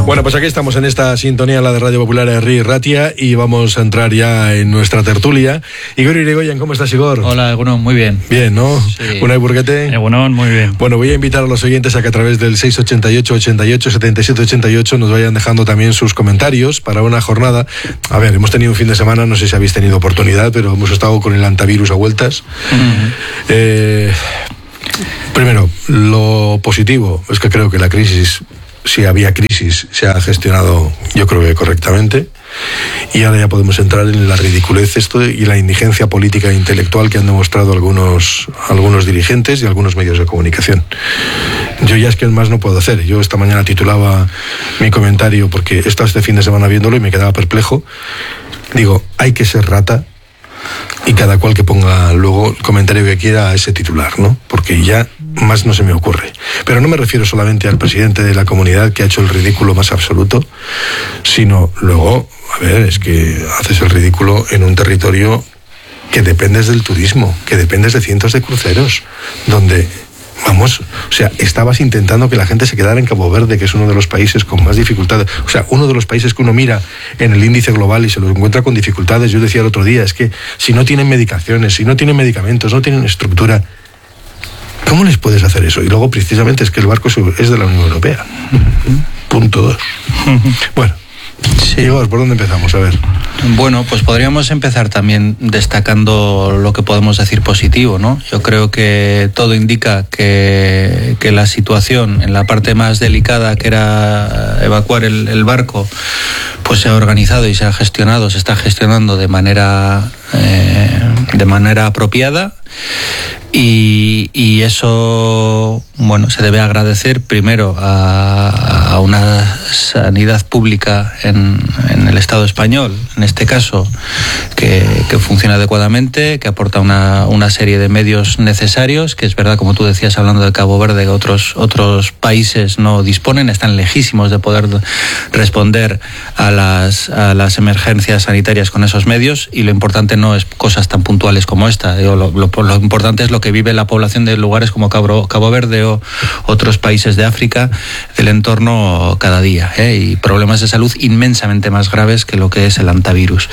Bueno, pues aquí estamos en esta sintonía, la de Radio Popular Herri Ratia, y vamos a entrar ya en nuestra tertulia. Igor Irigoyen, ¿cómo estás, Igor? Hola, Egunon, muy bien. Bien, ¿no? Sí. Unai Burguete. Egunon, muy bien. Bueno, voy a invitar a los oyentes a que a través del 688 88 77 88 nos vayan dejando también sus comentarios para una jornada. A ver, hemos tenido un fin de semana, no sé si habéis tenido oportunidad, pero hemos estado con el antivirus a vueltas. Primero, lo positivo es que creo que la crisis, si había crisis, se ha gestionado, yo creo que correctamente, y ahora ya podemos entrar en la ridiculez y la indigencia política e intelectual que han demostrado algunos dirigentes y algunos medios de comunicación. Yo ya es que más no puedo hacer. Yo esta mañana titulaba mi comentario, porque he estado este fin de semana viéndolo y me quedaba perplejo. Digo, hay que ser rata, y cada cual que ponga luego el comentario que quiera a ese titular, ¿no? Porque ya más no se me ocurre. Pero no me refiero solamente al presidente de la comunidad, que ha hecho el ridículo más absoluto, sino luego, a ver, es que haces el ridículo en un territorio que dependes del turismo, que dependes de cientos de cruceros, donde, vamos, o sea, estabas intentando que la gente se quedara en Cabo Verde, que es uno de los países con más dificultades, o sea, uno de los países que uno mira en el índice global y se lo encuentra con dificultades. Yo decía el otro día, es que si no tienen medicaciones, si no tienen medicamentos, no tienen estructura, ¿cómo les puedes hacer eso? Y luego, precisamente, es que el barco es de la Unión Europea. Punto 2. Bueno. Sí. Igor, ¿por dónde empezamos? A ver. Bueno, pues podríamos empezar también destacando lo que podemos decir positivo, ¿no? Yo creo que todo indica que la situación en la parte más delicada, que era evacuar el barco, pues se ha organizado y se está gestionando de manera apropiada. Y eso, bueno, se debe agradecer primero a una sanidad pública en el Estado español, en este caso, que funciona adecuadamente, que aporta una serie de medios necesarios, que es verdad, como tú decías, hablando de Cabo Verde, que otros países no disponen, están lejísimos de poder responder a las emergencias sanitarias con esos medios, y lo importante no es cosas tan puntuales como esta. Lo importante es lo que vive la población de lugares como Cabo Verde o otros países de África del entorno cada día, y problemas de salud inmensamente más graves que lo que es el antivirus.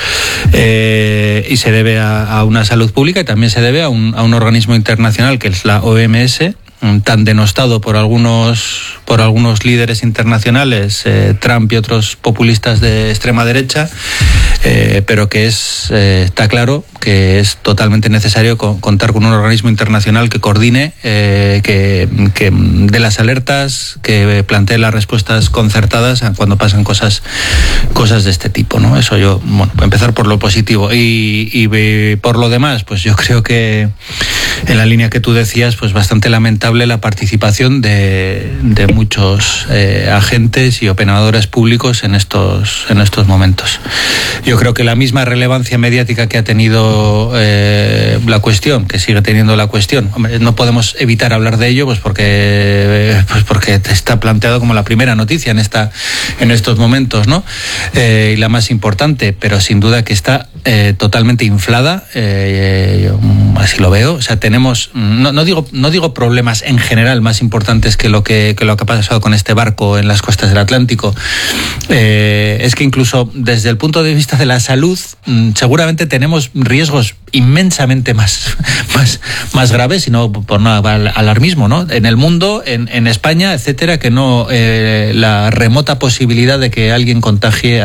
Y se debe a una salud pública, y también se debe a un organismo internacional que es la OMS, tan denostado por algunos líderes internacionales, Trump y otros populistas de extrema derecha, pero que está claro que es totalmente necesario contar con un organismo internacional que coordine, que dé las alertas, que plantee las respuestas concertadas cuando pasan cosas de este tipo, ¿no? Eso yo, bueno, empezar por lo positivo, y por lo demás, pues yo creo que en la línea que tú decías, pues bastante lamentable la participación de muchos agentes y operadores públicos en estos momentos. Yo creo que la misma relevancia mediática que ha tenido la cuestión, que sigue teniendo la cuestión, hombre, no podemos evitar hablar de ello, pues porque está planteado como la primera noticia en estos momentos, ¿no? Y la más importante, pero sin duda que está totalmente inflada. Yo así lo veo. O sea, tenemos, no digo problemas en general más importantes que lo que ha pasado con este barco en las costas del Atlántico. Es que incluso desde el punto de vista de la salud, seguramente tenemos riesgos inmensamente más graves, y no por nada alarmismo, ¿no? En el mundo, en España, etcétera, que no la remota posibilidad de que alguien contagie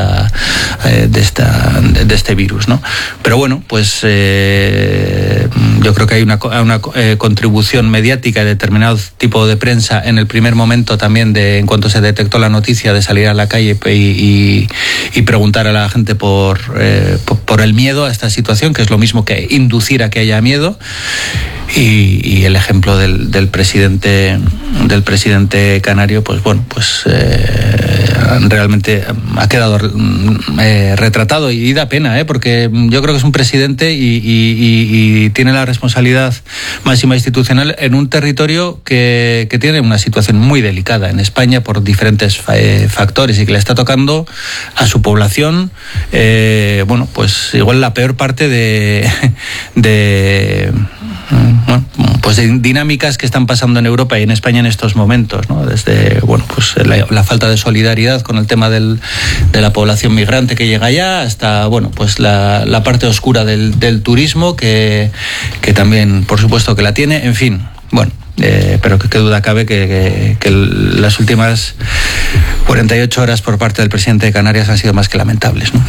de este virus, ¿no? Pero bueno, pues yo creo que hay una contribución mediática de determinado tipo de prensa en el primer momento también, en cuanto se detectó la noticia, de salir a la calle y preguntar a la gente por el miedo a esta situación, que es lo mismo que inducir a que haya miedo. Y el ejemplo del presidente canario, pues bueno, pues realmente ha quedado retratado, y da pena, porque yo creo que es un presidente y tiene la responsabilidad máxima institucional en un territorio que tiene una situación muy delicada en España por diferentes factores, y que le está tocando a su población, bueno, pues igual la peor parte bueno, pues de dinámicas que están pasando en Europa y en España en estos momentos, ¿no? Desde, bueno, pues la falta de solidaridad con el tema de la población migrante que llega allá, hasta, bueno, pues la parte oscura del turismo que también, por supuesto, que la tiene, en fin, bueno. Pero qué duda cabe que las últimas 48 horas por parte del presidente de Canarias han sido más que lamentables, ¿no?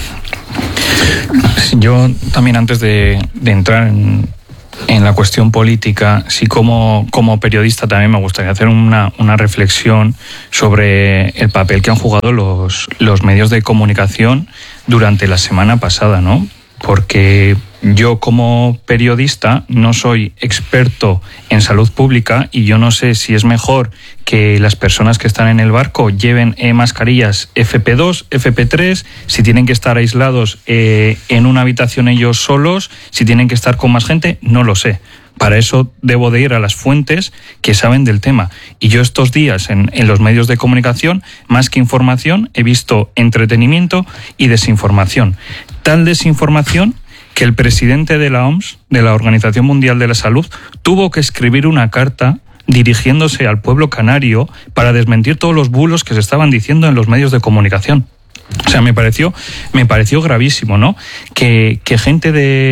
Yo también, antes de entrar en la cuestión política, sí, como periodista también me gustaría hacer una reflexión sobre el papel que han jugado los medios de comunicación durante la semana pasada, ¿no? Porque yo, como periodista, no soy experto en salud pública y yo no sé si es mejor que las personas que están en el barco lleven mascarillas FP2, FP3, si tienen que estar aislados en una habitación ellos solos, si tienen que estar con más gente, no lo sé. Para eso debo de ir a las fuentes que saben del tema. Y yo estos días en los medios de comunicación, más que información, he visto entretenimiento y desinformación. Tal desinformación que el presidente de la OMS, de la Organización Mundial de la Salud, tuvo que escribir una carta dirigiéndose al pueblo canario para desmentir todos los bulos que se estaban diciendo en los medios de comunicación. O sea, me pareció gravísimo, ¿no? Que gente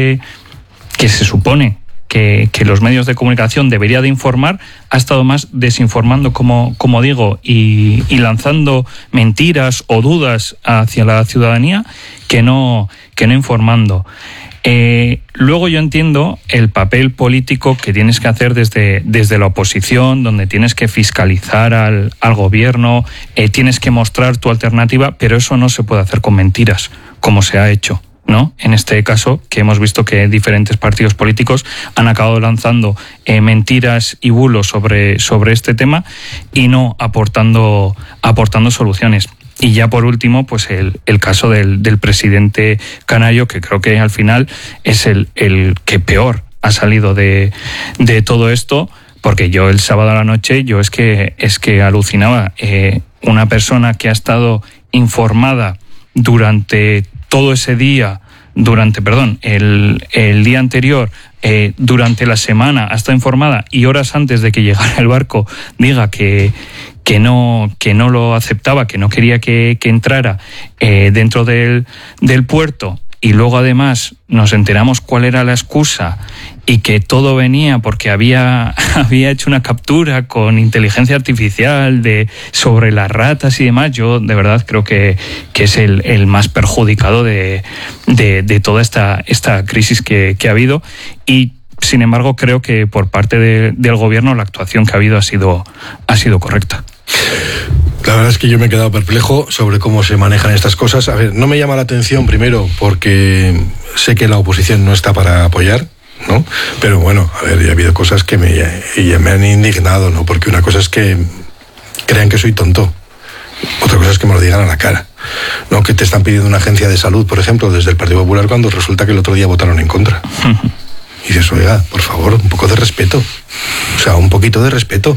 que se supone que los medios de comunicación debería de informar, ha estado más desinformando, como digo, y lanzando mentiras o dudas hacia la ciudadanía que no informando. Luego yo entiendo el papel político que tienes que hacer desde la oposición, donde tienes que fiscalizar al gobierno, tienes que mostrar tu alternativa, pero eso no se puede hacer con mentiras, como se ha hecho, ¿no? En este caso, que hemos visto que diferentes partidos políticos han acabado lanzando mentiras y bulos sobre este tema y no aportando soluciones. Y ya por último, pues el caso del presidente canario, que creo que al final es el que peor ha salido de todo esto, porque yo el sábado a la noche es que alucinaba. Una persona que ha estado informada durante todo ese día, el día anterior, durante la semana, ha estado informada y horas antes de que llegara el barco diga que no lo aceptaba, que no quería que entrara dentro del puerto, y luego además nos enteramos cuál era la excusa y que todo venía porque había hecho una captura con inteligencia artificial sobre las ratas y demás. Yo de verdad creo que es el más perjudicado de toda esta crisis que ha habido, y sin embargo creo que por parte del gobierno la actuación que ha habido ha sido correcta. La verdad es que yo me he quedado perplejo sobre cómo se manejan estas cosas. A ver, no me llama la atención, primero, porque sé que la oposición no está para apoyar, ¿no? Pero bueno, a ver, ya ha habido cosas que me han indignado, ¿no? Porque una cosa es que crean que soy tonto, otra cosa es que me lo digan a la cara, ¿no? Que te están pidiendo una agencia de salud, por ejemplo, desde el Partido Popular, cuando resulta que el otro día votaron en contra. Y dices, oiga, por favor, un poco de respeto. O sea, un poquito de respeto.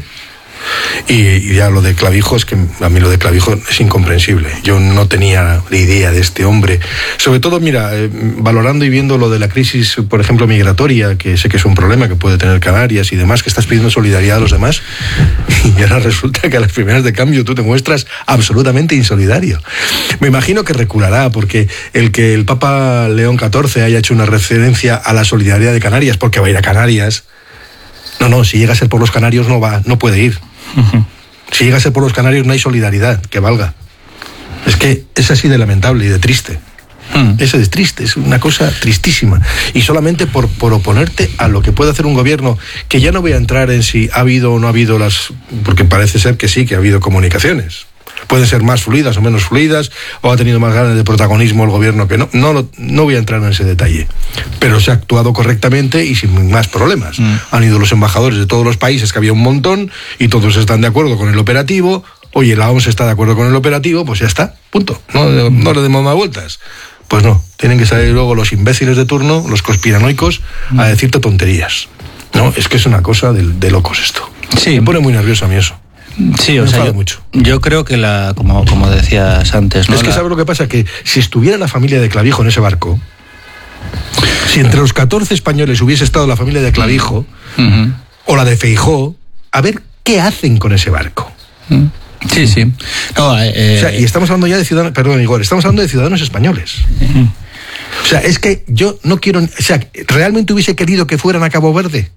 Y ya lo de Clavijo, es que a mí lo de Clavijo es incomprensible. Yo no tenía la idea de este hombre. Sobre todo, mira, valorando y viendo lo de la crisis, por ejemplo, migratoria, que sé que es un problema que puede tener Canarias y demás, que estás pidiendo solidaridad a los demás, y ahora resulta que a las primeras de cambio tú te muestras absolutamente insolidario. Me imagino que reculará, porque el que el Papa León XIV haya hecho una referencia a la solidaridad de Canarias, porque va a ir a Canarias. No, si llega a ser por los canarios no puede ir. Si llega a ser por los canarios no hay solidaridad que valga. Es que es así de lamentable y de triste. Eso es triste, es una cosa tristísima. Y solamente por oponerte a lo que puede hacer un gobierno, que ya no voy a entrar en si ha habido o no ha habido porque parece ser que sí, que ha habido comunicaciones. Pueden ser más fluidas o menos fluidas, o ha tenido más ganas de protagonismo el gobierno que no. No voy a entrar en ese detalle. Pero se ha actuado correctamente y sin más problemas. Han ido los embajadores de todos los países, que había un montón, y todos están de acuerdo con el operativo. Oye, la OMS está de acuerdo con el operativo, pues ya está, punto. No le demos más vueltas. Pues no, tienen que salir luego los imbéciles de turno, los conspiranoicos, a decirte tonterías. No, es que es una cosa de locos esto. Sí. Me pone muy nervioso a mí eso. Sí, o sea, yo creo que como decías antes, ¿no? Es que ¿sabes lo que pasa? Que si estuviera la familia de Clavijo en ese barco, Si entre los 14 españoles hubiese estado la familia de Clavijo o la de Feijóo, a ver qué hacen con ese barco. Sí, sí. No, o sea, y estamos hablando ya de ciudadanos, perdón, Igor, estamos hablando de ciudadanos españoles. O sea, es que yo no quiero, o sea, ¿realmente hubiese querido que fueran a Cabo Verde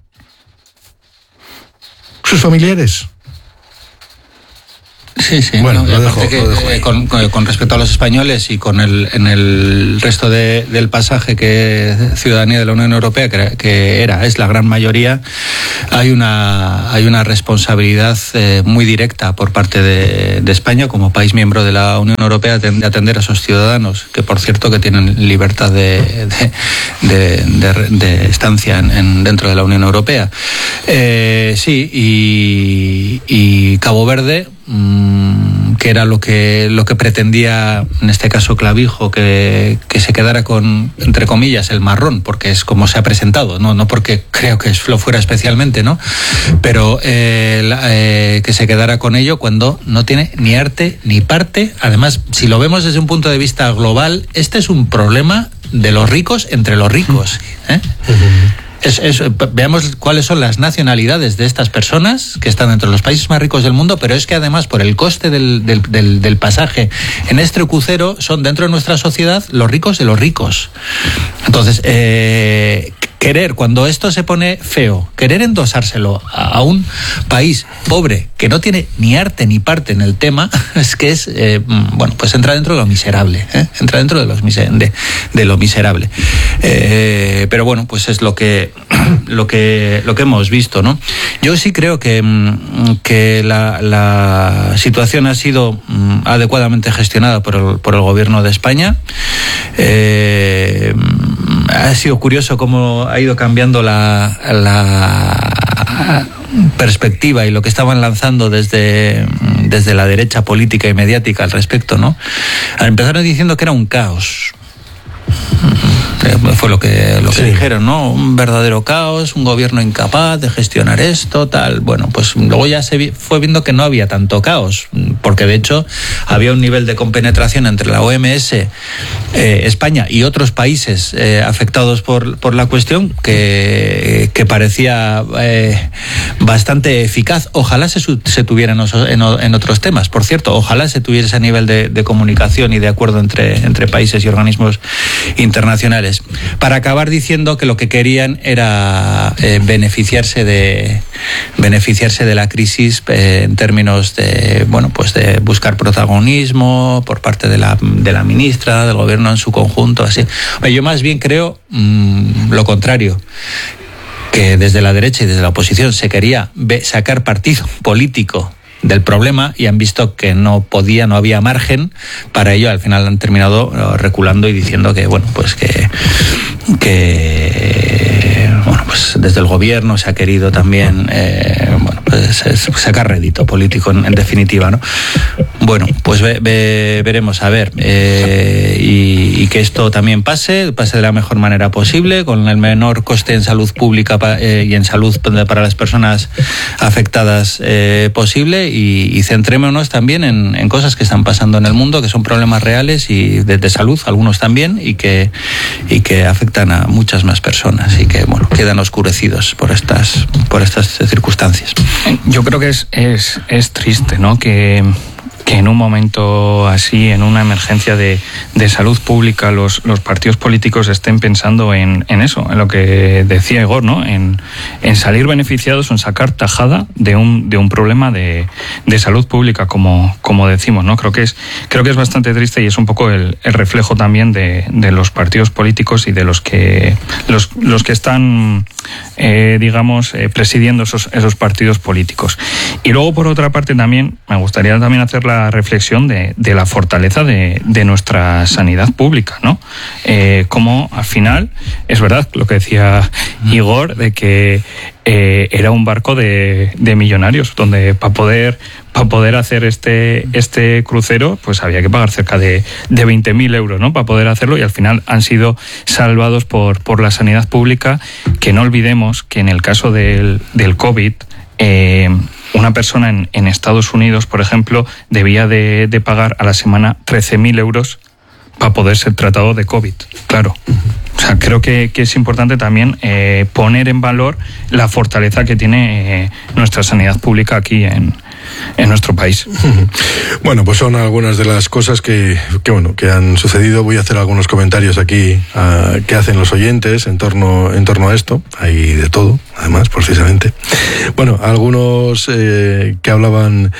sus familiares? Sí, sí. Bueno, no, lo dejo. Con respecto a los españoles y en el resto del pasaje que ciudadanía de la Unión Europea, que es la gran mayoría, hay una responsabilidad muy directa por parte de España como país miembro de la Unión Europea de atender a esos ciudadanos, que por cierto que tienen libertad de estancia dentro de la Unión Europea. Sí, y Cabo Verde, que era lo que pretendía en este caso Clavijo, que se quedara con, entre comillas, el marrón, porque es como se ha presentado, no porque creo que lo fuera especialmente, ¿no? Pero que se quedara con ello cuando no tiene ni arte ni parte. Además, si lo vemos desde un punto de vista global, este es un problema de los ricos entre los ricos, ¿eh? Veamos cuáles son las nacionalidades de estas personas que están entre los países más ricos del mundo, pero es que además por el coste del pasaje en este crucero son dentro de nuestra sociedad los ricos de los ricos. Entonces, querer, cuando esto se pone feo, querer endosárselo a un país pobre que no tiene ni arte ni parte en el tema, es que es, bueno, pues entra dentro de lo miserable, entra dentro de lo miserable. Pero bueno, pues es lo que hemos visto, ¿no? Yo sí creo que la situación ha sido adecuadamente gestionada por el gobierno de España. Ha sido curioso cómo ha ido cambiando la perspectiva y lo que estaban lanzando desde la derecha política y mediática al respecto, ¿no? Empezaron diciendo que era un caos. Fue lo que sí dijeron, ¿no? Un verdadero caos, un gobierno incapaz de gestionar esto, tal. Bueno, pues luego ya se fue viendo que no había tanto caos, porque de hecho había un nivel de compenetración entre la OMS, España y otros países afectados por la cuestión que parecía bastante eficaz. Ojalá se tuviera en otros temas. Por cierto, ojalá se tuviera ese nivel de comunicación y de acuerdo entre países y organismos internacionales, para acabar diciendo que lo que querían era beneficiarse de la crisis en términos de, bueno, pues de buscar protagonismo por parte de la ministra, del gobierno en su conjunto, así. Yo más bien creo lo contrario, que desde la derecha y desde la oposición se quería sacar partido político del problema y han visto que no había margen para ello. Al final han terminado reculando y diciendo que, bueno, pues que bueno, pues desde el gobierno se ha querido también bueno, pues sacar rédito político en definitiva, ¿no? Bueno, pues veremos, a ver, y que esto también pase de la mejor manera posible, con el menor coste en salud pública y en salud para las personas afectadas posible, y centrémonos también en cosas que están pasando en el mundo, que son problemas reales y de salud, algunos también, y que afectan a muchas más personas y que, bueno, quedan oscurecidos por estas circunstancias. Yo creo que es triste, ¿no? Que en un momento así, en una emergencia de salud pública, los partidos políticos estén pensando en eso, en lo que decía Igor, ¿no? En salir beneficiados o en sacar tajada de un problema de salud pública, como decimos, ¿no? Creo que es bastante triste y es un poco el reflejo también de los partidos políticos y de los que están digamos presidiendo esos partidos políticos. Y luego, por otra parte, también me gustaría también hacer la reflexión de la fortaleza de nuestra sanidad pública, ¿no? Como al final, es verdad lo que decía Igor, de que era un barco de millonarios, donde para poder hacer este crucero, pues había que pagar cerca de 20.000 euros, ¿no? Para poder hacerlo, y al final han sido salvados por la sanidad pública, que no olvidemos que en el caso del COVID, una persona en Estados Unidos, por ejemplo, debía de pagar a la semana 13.000 euros para poder ser tratado de COVID, claro. O sea, creo que es importante también poner en valor la fortaleza que tiene nuestra sanidad pública aquí en nuestro país. Bueno, pues son algunas de las cosas que han sucedido. Voy a hacer algunos comentarios aquí que hacen los oyentes en torno a esto. Hay de todo, además, precisamente. Bueno, algunos que hablaban...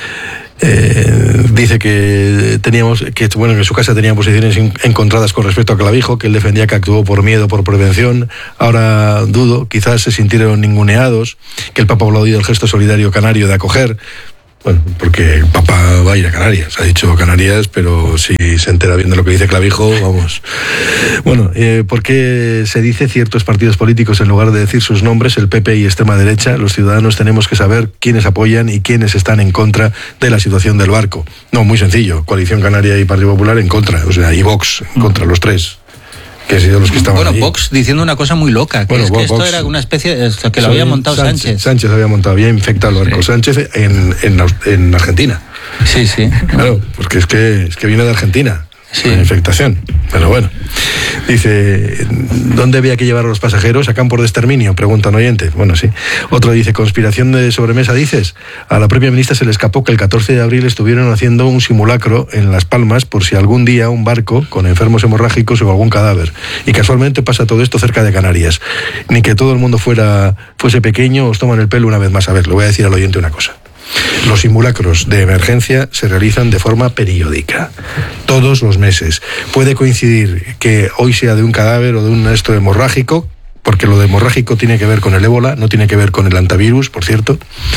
dice que en su casa tenían posiciones encontradas con respecto a Clavijo, que él defendía que actuó por miedo, por prevención. Ahora dudo, quizás se sintieron ninguneados, que el Papa aplaudió el gesto solidario canario de acoger. Bueno, porque el Papa va a ir a Canarias, ha dicho Canarias, pero si se entera bien de lo que dice Clavijo, vamos. Bueno, ¿por qué se dice ciertos partidos políticos en lugar de decir sus nombres, el PP y extrema derecha? Los ciudadanos tenemos que saber quiénes apoyan y quiénes están en contra de la situación del barco. No, muy sencillo, Coalición Canaria y Partido Popular en contra, o sea, y Vox en contra, los tres. Que han sido los que estaban allí. Vox diciendo una cosa muy loca, que es que esto era una especie que lo había montado Sánchez. Sánchez había infectado el barco. Sánchez en Argentina. Sí. Claro, porque es que viene de Argentina. Sí. La infectación. Pero bueno. Dice, ¿dónde había que llevar a los pasajeros? ¿A campos de exterminio? Pregunta un oyente. Bueno, sí. Otro dice, conspiración de sobremesa, dices. A la propia ministra se le escapó que el 14 de abril estuvieron haciendo un simulacro en Las Palmas por si algún día un barco con enfermos hemorrágicos o algún cadáver. Y casualmente pasa todo esto cerca de Canarias. Ni que todo el mundo fuese pequeño, os toman el pelo una vez más. A ver, le voy a decir al oyente una cosa. Los simulacros de emergencia se realizan de forma periódica, todos los meses. Puede coincidir que hoy sea de un cadáver o de un esto hemorrágico, porque lo de hemorrágico tiene que ver con el ébola, no tiene que ver con el antivirus, por cierto,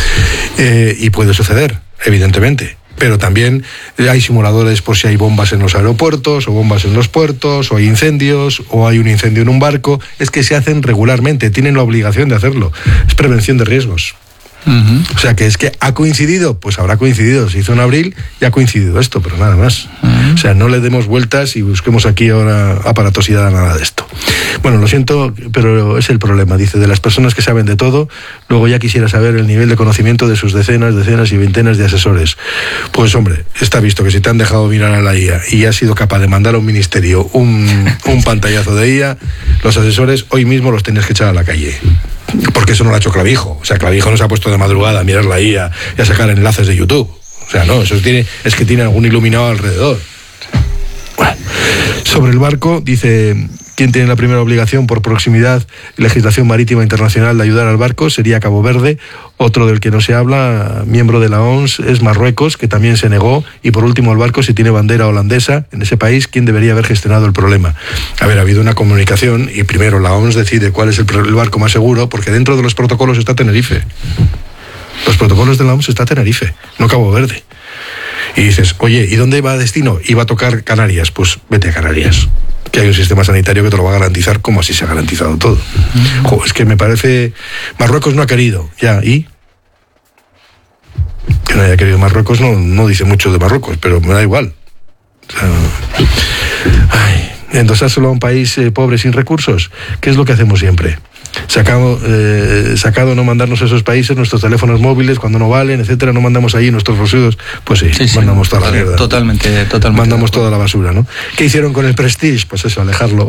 y puede suceder, evidentemente. Pero también hay simuladores por si hay bombas en los aeropuertos, o bombas en los puertos, o hay incendios, o hay un incendio en un barco. Es que se hacen regularmente, tienen la obligación de hacerlo. Es prevención de riesgos. Uh-huh. O sea, que es que ha coincidido, pues habrá coincidido, se hizo en abril y ha coincidido esto, pero nada más. Uh-huh. O sea, no le demos vueltas y busquemos aquí ahora aparatosidad a nada de esto. Bueno, lo siento, pero es el problema, dice, de las personas que saben de todo. Luego ya quisiera saber el nivel de conocimiento de sus decenas y veintenas de asesores. Pues hombre, está visto que si te han dejado mirar a la IA y has sido capaz de mandar a un ministerio un pantallazo de IA, los asesores hoy mismo los tienes que echar a la calle. Porque eso no lo ha hecho Clavijo. O sea, Clavijo no se ha puesto de madrugada a mirar la IA y a sacar enlaces de YouTube. O sea, no, eso es que tiene algún iluminado alrededor. Bueno, sobre el barco, dice, ¿quién tiene la primera obligación por proximidad y legislación marítima internacional de ayudar al barco? Sería Cabo Verde. Otro del que no se habla, miembro de la OMS, es Marruecos, que también se negó. Y por último, el barco, si tiene bandera holandesa en ese país, ¿quién debería haber gestionado el problema? A ver, ha habido una comunicación y primero la OMS decide cuál es el barco más seguro, porque dentro de los protocolos está Tenerife. Los protocolos de la OMS está Tenerife, no Cabo Verde. Y dices, oye, ¿y dónde va a destino? Iba a tocar Canarias. Pues vete a Canarias, que hay un sistema sanitario que te lo va a garantizar, como así se ha garantizado todo. Es que me parece... Marruecos no ha querido, ya, ¿y? Que no haya querido Marruecos no dice mucho de Marruecos, pero me da igual. O sea, endosárselo a un país pobre sin recursos, ¿qué es lo que hacemos siempre? Sacado no mandarnos a esos países nuestros teléfonos móviles cuando no valen, etcétera, no mandamos ahí nuestros residuos, pues sí, mandamos toda la mierda. Totalmente. Mandamos toda la basura, ¿no? ¿Qué hicieron con el Prestige? Pues eso, alejarlo.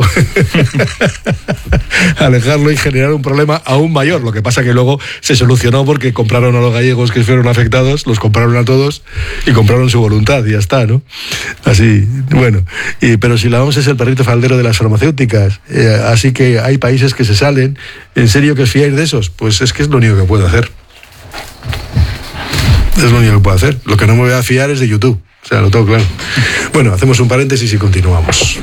Alejarlo y generar un problema aún mayor. Lo que pasa que luego se solucionó porque compraron a los gallegos que fueron afectados, los compraron a todos y compraron su voluntad y ya está, ¿no? Así, bueno. Pero si la OMS es el perrito faldero de las farmacéuticas, así que hay países que se salen. ¿En serio que os fiáis de esos? Pues es que es lo único que puedo hacer. Es lo único que puedo hacer. Lo que no me voy a fiar es de YouTube. O sea, lo tengo claro. Bueno, hacemos un paréntesis y continuamos.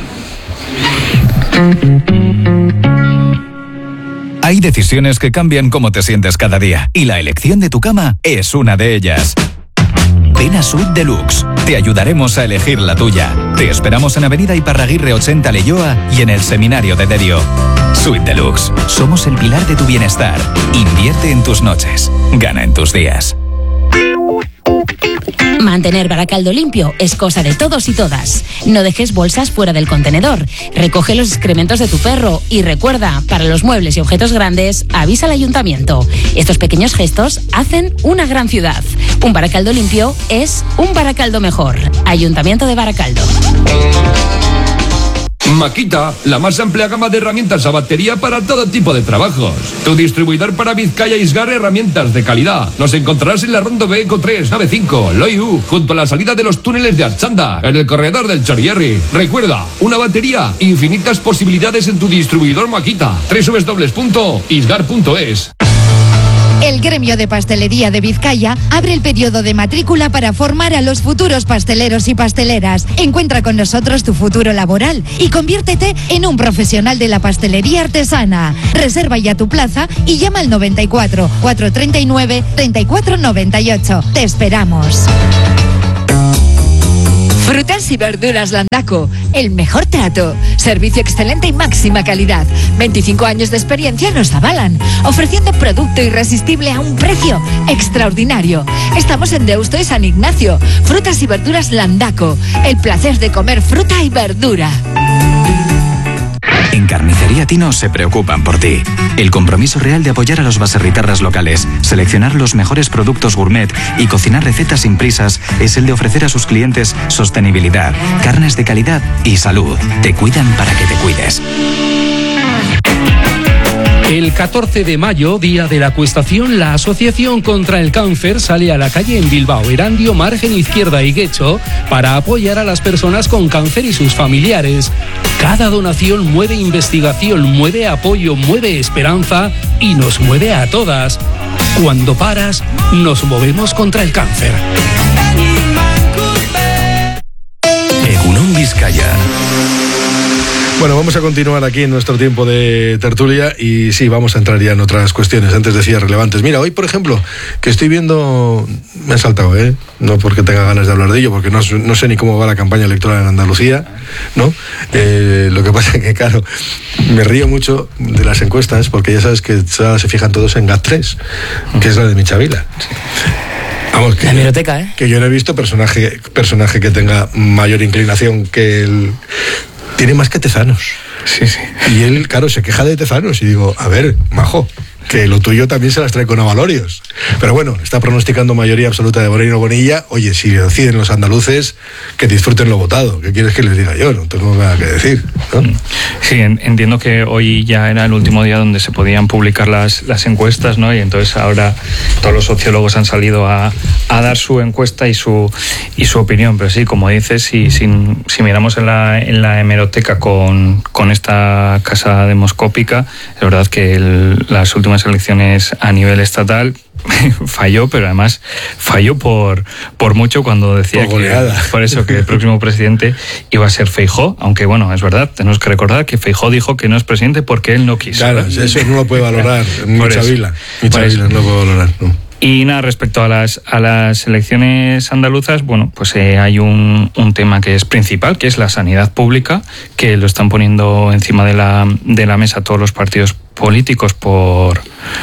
Hay decisiones que cambian cómo te sientes cada día. Y la elección de tu cama es una de ellas. Ven a Suite Deluxe. Te ayudaremos a elegir la tuya. Te esperamos en Avenida Iparraguirre 80 Leioa y en el Seminario de Derio. Suite Deluxe. Somos el pilar de tu bienestar. Invierte en tus noches. Gana en tus días. Mantener Baracaldo limpio es cosa de todos y todas. No dejes bolsas fuera del contenedor. Recoge los excrementos de tu perro. Y recuerda, para los muebles y objetos grandes, avisa al ayuntamiento. Estos pequeños gestos hacen una gran ciudad. Un Baracaldo limpio es un Baracaldo mejor. Ayuntamiento de Baracaldo. Makita, la más amplia gama de herramientas a batería para todo tipo de trabajos. Tu distribuidor para Vizcaya y Isgar, herramientas de calidad. Nos encontrarás en la Ronda B Eco 3, nave 5, Loiu, junto a la salida de los túneles de Archanda, en el corredor del Chorierri. Recuerda, una batería, infinitas posibilidades en tu distribuidor Makita. www.isgar.es. El gremio de pastelería de Vizcaya abre el periodo de matrícula para formar a los futuros pasteleros y pasteleras. Encuentra con nosotros tu futuro laboral y conviértete en un profesional de la pastelería artesana. Reserva ya tu plaza y llama al 94 439 3498. Te esperamos. Frutas y verduras Landaco, el mejor trato, servicio excelente y máxima calidad. 25 años de experiencia nos avalan, ofreciendo producto irresistible a un precio extraordinario. Estamos en Deusto y San Ignacio. Frutas y verduras Landaco, el placer de comer fruta y verdura. En Carnicería Tino se preocupan por ti. El compromiso real de apoyar a los baserritarras locales, seleccionar los mejores productos gourmet y cocinar recetas sin prisas es el de ofrecer a sus clientes sostenibilidad, carnes de calidad y salud. Te cuidan para que te cuides. El 14 de mayo, día de la acuestación, la Asociación contra el Cáncer sale a la calle en Bilbao, Erandio, Margen Izquierda y Guecho para apoyar a las personas con cáncer y sus familiares. Cada donación mueve investigación, mueve apoyo, mueve esperanza y nos mueve a todas. Cuando paras, nos movemos contra el cáncer. Egunon Vizcaya. Bueno, vamos a continuar aquí en nuestro tiempo de tertulia y sí, vamos a entrar ya en otras cuestiones. Antes decía relevantes. Mira, hoy, por ejemplo, que estoy viendo... Me he saltado, no porque tenga ganas de hablar de ello, porque no sé ni cómo va la campaña electoral en Andalucía, ¿no? Lo que pasa es que, claro, me río mucho de las encuestas, porque ya sabes que se fijan todos en GAT3, que es la de Michavila. Vamos, que, la hemeroteca, que yo no he visto personaje que tenga mayor inclinación que el... Tiene más que Tezanos. Sí, sí. Y él, claro, se queja de Tezanos y digo, a ver, majo, que lo tuyo también se las trae con avalorios. Pero bueno, está pronosticando mayoría absoluta de Moreno Bonilla. Oye, si deciden los andaluces, que disfruten lo votado. ¿Qué quieres que les diga yo? No tengo nada que decir, ¿no? Sí, entiendo que hoy ya era el último día donde se podían publicar las encuestas, ¿no? Y entonces ahora todos los sociólogos han salido a dar su encuesta y su opinión. Pero sí, como dices, si miramos en la hemeroteca con esta casa demoscópica, es verdad que las últimas elecciones a nivel estatal falló, pero además falló por mucho cuando decía por eso que el próximo presidente iba a ser Feijóo, aunque bueno, es verdad, tenemos que recordar que Feijóo dijo que no es presidente porque él no quiso. Claro, eso no lo puede valorar Michavila no lo puede valorar, no. Y nada, respecto a las elecciones andaluzas, bueno, pues hay un tema que es principal, que es la sanidad pública, que lo están poniendo encima de la mesa todos los partidos políticos por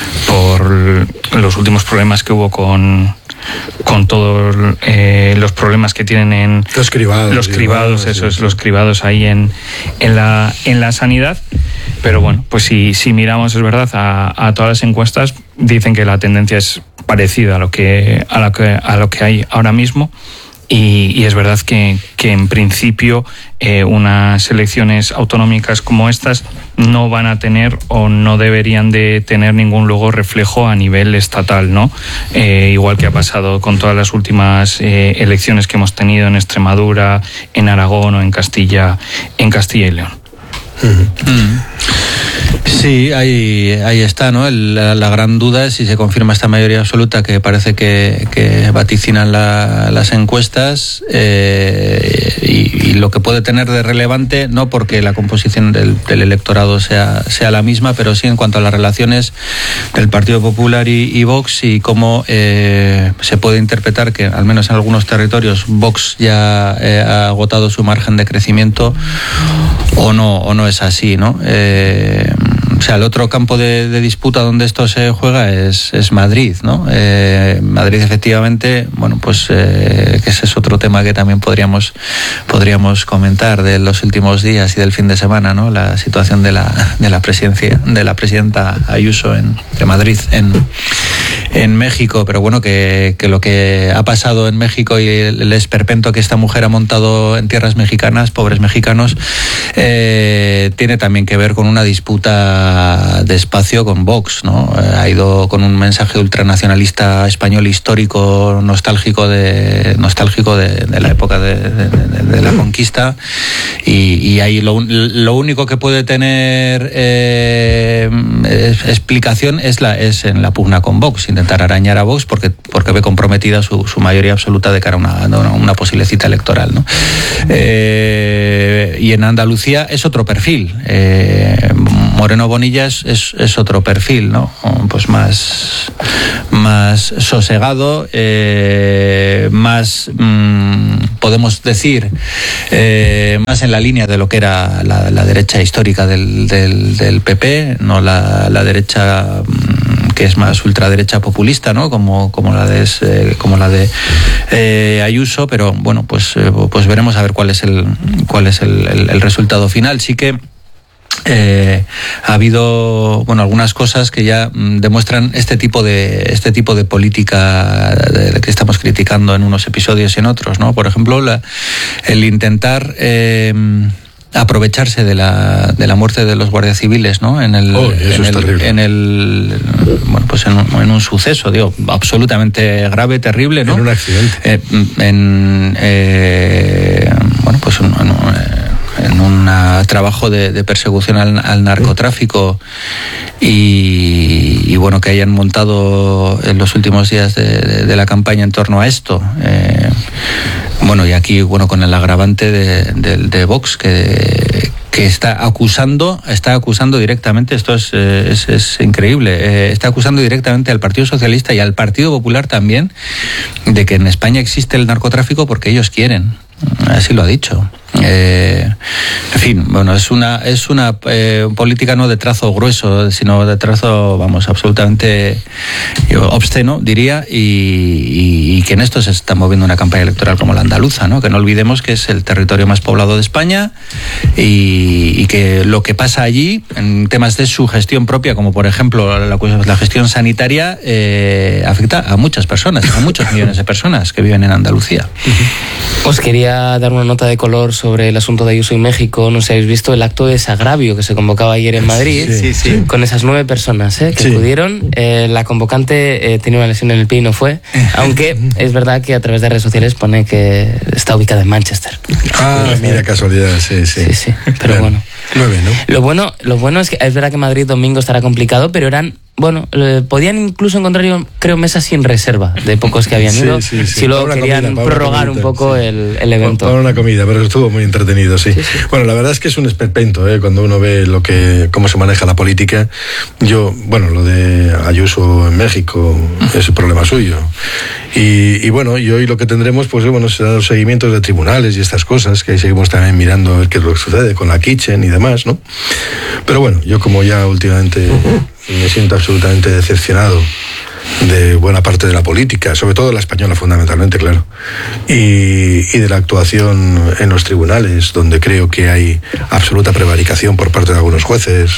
los últimos problemas que hubo con todos los problemas que tienen en los cribados, los cribados ahí en la sanidad. Pero bueno, pues si miramos, es verdad, a todas las encuestas dicen que la tendencia es parecida a lo que hay ahora mismo. Y es verdad que en principio unas elecciones autonómicas como estas no van a tener o no deberían de tener ningún luego reflejo a nivel estatal, ¿no? Igual que ha pasado con todas las últimas elecciones que hemos tenido en Extremadura, en Aragón o en Castilla y León. Sí, ahí está, ¿no? La gran duda es si se confirma esta mayoría absoluta que parece que vaticinan las encuestas y lo que puede tener de relevante, no porque la composición del electorado sea la misma, pero sí en cuanto a las relaciones del Partido Popular y Vox y cómo se puede interpretar que, al menos en algunos territorios, Vox ya ha agotado su margen de crecimiento o no es así, ¿no? O sea, el otro campo de disputa donde esto se juega es Madrid, ¿no? Madrid, efectivamente, bueno, pues que ese es otro tema que también podríamos comentar de los últimos días y del fin de semana, ¿no? La situación de la presidenta Ayuso de Madrid en México, pero bueno, que lo que ha pasado en México y el esperpento que esta mujer ha montado en tierras mexicanas, pobres mexicanos, tiene también que ver con una disputa de espacio con Vox, ¿no? Ha ido con un mensaje ultranacionalista español histórico, nostálgico de la época de la conquista, y ahí lo único que puede tener explicación es en la pugna con Vox, intentar arañar a Vox porque ve comprometida su mayoría absoluta de cara a una posible cita electoral, ¿no? Y en Andalucía es otro perfil. Moreno Bonilla es otro perfil, ¿no? Pues más sosegado, más podemos decir más en la línea de lo que era la derecha histórica del PP, no la derecha que es más ultraderecha populista, ¿no? Como la de Ayuso, pero bueno, pues veremos a ver cuál es el resultado final. Sí que ha habido algunas cosas que ya demuestran este tipo de política que estamos criticando en unos episodios y en otros, ¿no? Por ejemplo, el intentar aprovecharse de la muerte de los guardias civiles, ¿no? En un suceso, digo, absolutamente grave, terrible, ¿no? En un accidente. En un trabajo de persecución al narcotráfico y bueno, que hayan montado en los últimos días de la campaña en torno a esto. Y aquí, con el agravante de Vox, que está acusando directamente, esto es increíble, está acusando directamente al Partido Socialista y al Partido Popular también de que en España existe el narcotráfico porque ellos quieren. Así lo ha dicho. En fin, es una política no de trazo grueso, sino de trazo, absolutamente obsceno, diría, y que en esto se está moviendo una campaña electoral como la andaluza, ¿no? Que no olvidemos que es el territorio más poblado de España y que lo que pasa allí en temas de su gestión propia, como por ejemplo la gestión sanitaria, afecta a muchas personas, a muchos millones de personas que viven en Andalucía. Os quería dar una nota de color sobre el asunto de Ayuso y México. No sé si habéis visto el acto de desagravio que se convocaba ayer en Madrid, sí. Con esas 9 personas que acudieron. La convocante tenía una lesión en el pie y no fue, aunque es verdad que a través de redes sociales pone que está ubicada en Manchester. Mira, casualidad, sí. Pero claro. 9, ¿no? Lo bueno es que es verdad que Madrid domingo estará complicado, pero podían incluso encontrar, yo creo, mesas sin reserva de pocos que habían ido. Si luego querían prorrogar un poco el evento. Para una comida, pero estuvo muy entretenido, sí. Bueno, la verdad es que es un esperpento, cuando uno ve cómo se maneja la política. Lo de Ayuso en México es un problema suyo. Y hoy lo que tendremos, serán los seguimientos de tribunales y estas cosas, que ahí seguimos también mirando a ver qué es lo que sucede con la Kitchen y demás, ¿no? Pero yo como ya últimamente me siento absolutamente decepcionado de buena parte de la política, sobre todo la española fundamentalmente, claro, y de la actuación en los tribunales, donde creo que hay absoluta prevaricación por parte de algunos jueces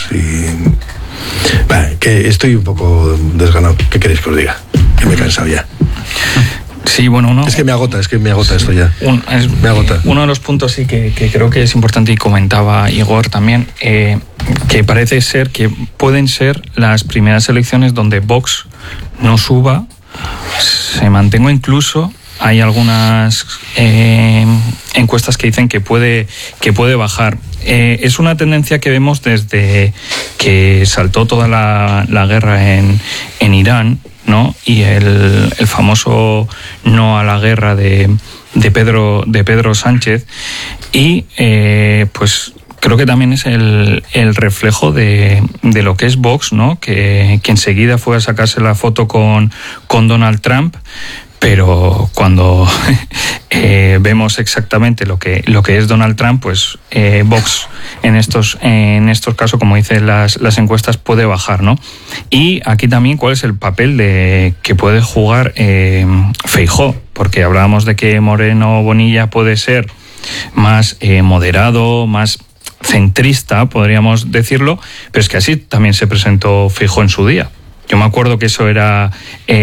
que estoy un poco desganado. ¿Qué queréis que os diga? Que me he cansado ya. Sí, Es que me agota esto ya. Me agota. Uno de los puntos sí que creo que es importante, y comentaba Igor también, que parece ser que pueden ser las primeras elecciones donde Vox no suba, se mantenga, incluso hay algunas encuestas que dicen que puede bajar. Es una tendencia que vemos desde que saltó toda la guerra en Irán, ¿no? Y el famoso no a la guerra de Pedro Sánchez, y creo que también es el reflejo de lo que es Vox, ¿no? Que enseguida fue a sacarse la foto con Donald Trump, pero cuando vemos exactamente lo que es Donald Trump, Vox en estos casos, como dicen las encuestas, puede bajar, ¿no? Y aquí también cuál es el papel que puede jugar Feijóo, porque hablábamos de que Moreno Bonilla puede ser más moderado, más centrista, podríamos decirlo, pero es que así también se presentó Feijóo en su día. Yo me acuerdo que eso era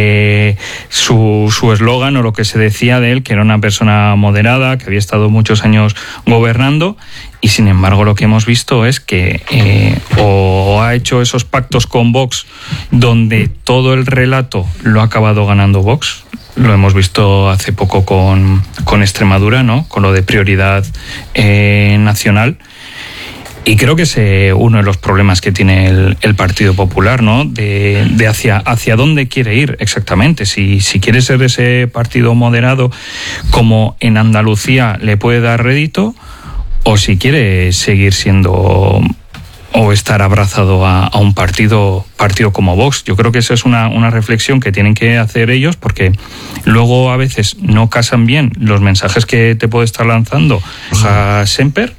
su eslogan, o lo que se decía de él, que era una persona moderada, que había estado muchos años gobernando, y sin embargo lo que hemos visto es que o ha hecho esos pactos con Vox donde todo el relato lo ha acabado ganando Vox. Lo hemos visto hace poco con Extremadura, ¿no? Con lo de prioridad nacional. Y creo que es uno de los problemas que tiene el Partido Popular, ¿no? De hacia dónde quiere ir exactamente. Si quiere ser ese partido moderado como en Andalucía le puede dar rédito, o si quiere seguir siendo o estar abrazado a un partido como Vox. Yo creo que esa es una reflexión que tienen que hacer ellos, porque luego a veces no casan bien los mensajes que te puede estar lanzando Borja Semper